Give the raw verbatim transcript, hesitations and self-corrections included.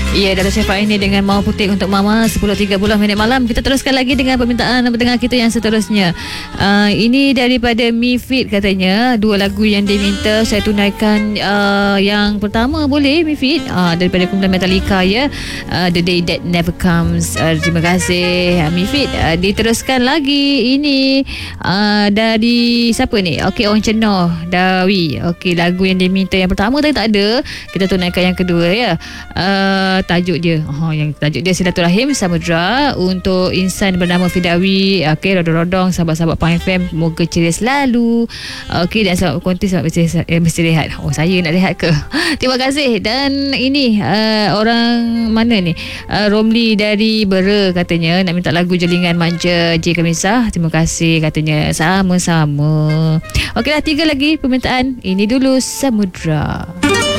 Ya, Dato' Syafa ini dengan Mawar Putih untuk Mama sepuluh tiga puluh minit malam. Kita teruskan lagi dengan permintaan pendengar kita yang seterusnya. Uh, ini daripada Mifid katanya, dua lagu yang diminta saya tunaikan. Uh, yang pertama boleh Mifid, uh, daripada kumpulan Metallica ya, uh, The Day That Never Comes. Uh, terima kasih uh, Mifid. Uh, diteruskan lagi ini uh, dari siapa ni? Okey, Orang Cenoh Dawi. Okey, lagu yang diminta yang pertama tadi tak ada, kita tunaikan yang kedua ya. Uh, tajuk dia oh, yang tajuk dia Silaturahim Samudra untuk insan bernama Fidawi. Okey, rodong-rodong sahabat-sahabat Pang F M, moga ceria selalu. Okey, dan sahabat konti sahabat mesti, eh, mesti rehat. Oh, saya nak rehat ke? Terima kasih. Dan ini uh, orang mana ni, uh, Romli dari Bera katanya nak minta lagu Jelingan Manja J Kamisah. Terima kasih katanya, sama-sama. Okeylah, tiga lagi permintaan. Ini dulu Samudra.